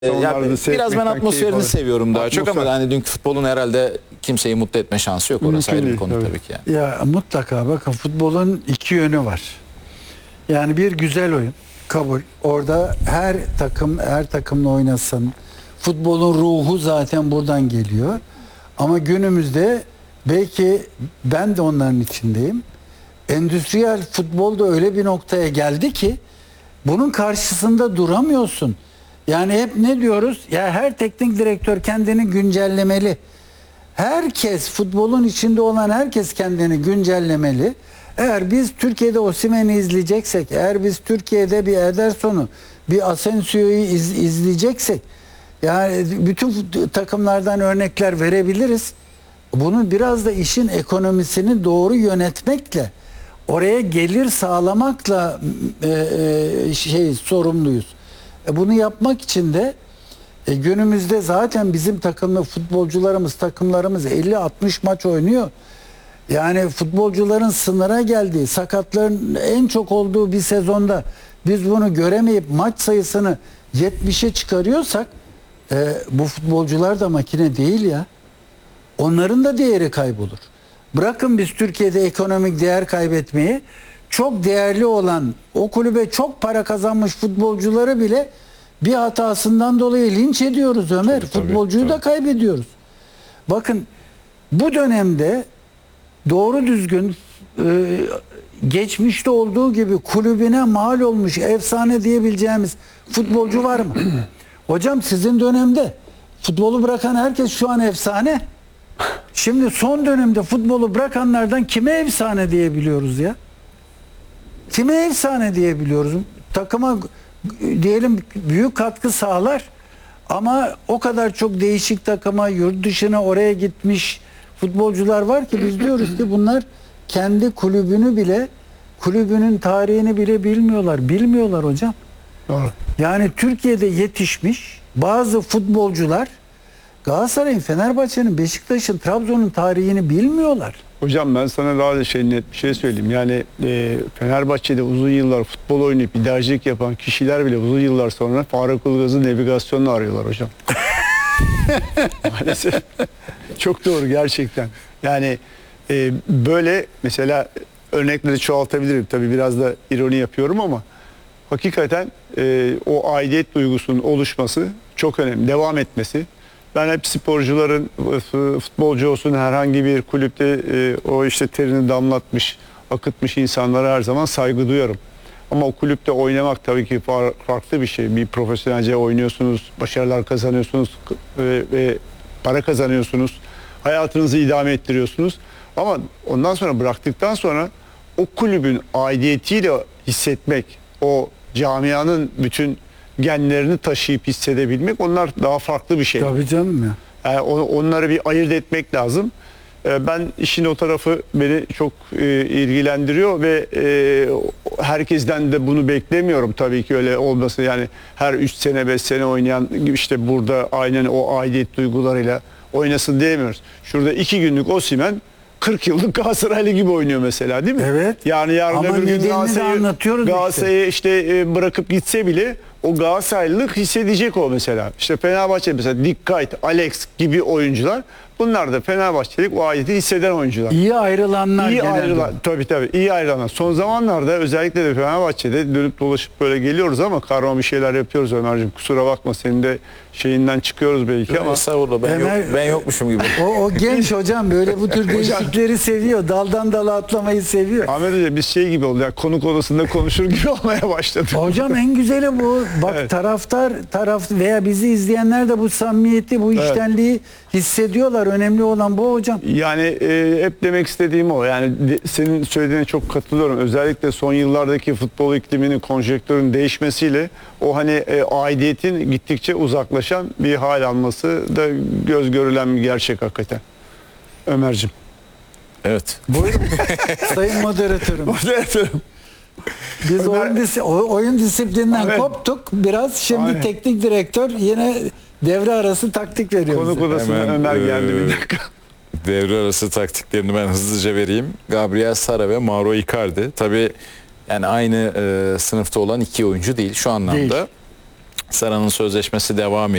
Biraz ben atmosferini seviyorum daha çok ama hani dünkü futbolun herhalde kimseyi mutlu etme şansı yok. Orası ayrı bir konu tabii ki. Yani. Ya mutlaka bakın futbolun iki yönü var. Yani bir güzel oyun kabul. Orada her takımla oynasın. Futbolun ruhu zaten buradan geliyor. Ama günümüzde belki ben de onların içindeyim. Endüstriyel futbol da öyle bir noktaya geldi ki bunun karşısında duramıyorsun. Yani hep ne diyoruz? Ya her teknik direktör kendini güncellemeli. Herkes, futbolun içinde olan herkes kendini güncellemeli. Eğer biz Türkiye'de Osimhen'i izleyeceksek, eğer biz Türkiye'de bir Ederson'u, bir Asensio'yu izleyeceksek, yani bütün takımlardan örnekler verebiliriz. Bunu biraz da işin ekonomisini doğru yönetmekle, oraya gelir sağlamakla sorumluyuz. Bunu yapmak için de günümüzde zaten bizim takımlarımız 50-60 maç oynuyor. Yani futbolcuların sınıra geldiği, sakatların en çok olduğu bir sezonda biz bunu göremeyip maç sayısını 70'e çıkarıyorsak bu futbolcular da makine değil ya. Onların da değeri kaybolur. Bırakın biz Türkiye'de ekonomik değer kaybetmeyi, çok değerli olan, o kulübe çok para kazanmış futbolcuları bile bir hatasından dolayı linç ediyoruz Ömer. Futbolcuyu da kaybediyoruz. Bakın bu dönemde doğru düzgün geçmişte olduğu gibi kulübüne mal olmuş efsane diyebileceğimiz futbolcu var mı? Hocam sizin dönemde futbolu bırakan herkes şu an efsane. Şimdi son dönemde futbolu bırakanlardan kime efsane diyebiliyoruz ya? Kime efsane diyebiliyoruz? Takıma diyelim büyük katkı sağlar ama o kadar çok değişik takıma, yurt dışına, oraya gitmiş futbolcular var ki biz diyoruz ki bunlar kendi kulübünü bile, kulübünün tarihini bile bilmiyorlar. Bilmiyorlar hocam. Doğru. Yani Türkiye'de yetişmiş bazı futbolcular Galatasaray'ın, Fenerbahçe'nin, Beşiktaş'ın, Trabzon'un tarihini bilmiyorlar. Hocam ben sana daha da net bir şey söyleyeyim. Yani Fenerbahçe'de uzun yıllar futbol oynayıp idarecilik yapan kişiler bile uzun yıllar sonra Faruk Ilgaz'ın navigasyonunu arıyorlar hocam. Maalesef. Çok doğru gerçekten. Yani böyle mesela örnekleri çoğaltabilirim. Tabii biraz da ironi yapıyorum ama hakikaten o aidiyet duygusunun oluşması çok önemli. Devam etmesi. Ben hep sporcuların, futbolcu olsun herhangi bir kulüpte o işte terini damlatmış, akıtmış insanlara her zaman saygı duyarım. Ama o kulüpte oynamak tabii ki farklı bir şey. Bir profesyonelce oynuyorsunuz, başarılar kazanıyorsunuz ve para kazanıyorsunuz. Hayatınızı idame ettiriyorsunuz. Ama ondan sonra bıraktıktan sonra o kulübün aidiyetiyle hissetmek, o camianın bütün genlerini taşıyıp hissedebilmek, onlar daha farklı bir şey. Tabii canım ya. Yani onları bir ayırt etmek lazım. Ben işin o tarafı beni çok ilgilendiriyor ve herkesten de bunu beklemiyorum tabii ki öyle olması. Yani her 3 sene 5 sene oynayan işte burada aynen o aidiyet duygularıyla oynasın diyemiyoruz. Şurada 2 günlük Osimhen 40 yıllık Galatasaraylı gibi oynuyor mesela, değil mi? Evet. Yani yarın ama öbür gün Galatasaray'ı işte bırakıp gitse bile o Galatasaraylılık hissedecek o mesela. İşte Fenerbahçe mesela Dikkat, Alex gibi oyuncular, bunlar da Fenerbahçelik o aidiyeti hisseden oyuncular. İyi ayrılanlar İyi genelde. ayrılan, tabii iyi ayrılanlar. Son zamanlarda özellikle de Fenerbahçe'de dönüp dolaşıp böyle geliyoruz ama karma bir şeyler yapıyoruz Ömerciğim. Kusura bakma, senin de şeyinden çıkıyoruz belki ama. Estağfurullah, ben yokmuşum gibi. O genç hocam böyle bu tür değişikleri seviyor. Daldan dala atlamayı seviyor. Ahmet Hoca biz şey gibi oldu ya, konuk odasında konuşur gibi olmaya başladık. Hocam en güzeli bu. Bak evet. taraf veya bizi izleyenler de bu samimiyeti, bu içtenliği hissediyorlar. Önemli olan bu hocam. Yani hep demek istediğim o. Yani senin söylediğine çok katılıyorum. Özellikle son yıllardaki futbol ikliminin, konjektörün değişmesiyle o hani aidiyetin gittikçe uzaklaşan bir hal alması da göz görülen bir gerçek hakikaten. Ömerciğim. Evet. Buyurun. Sayın moderatörüm. Biz oyun disiplinden koptuk biraz. Şimdi teknik direktör yine devre arası taktik veriyor. Konuk odasından Ömer geldi bir dakika. Devre arası taktiklerini ben hızlıca vereyim. Gabriel Sara ve Mauro Icardi. Tabii yani aynı sınıfta olan iki oyuncu değil şu anlamda. Değil. Sara'nın sözleşmesi devam ediyor.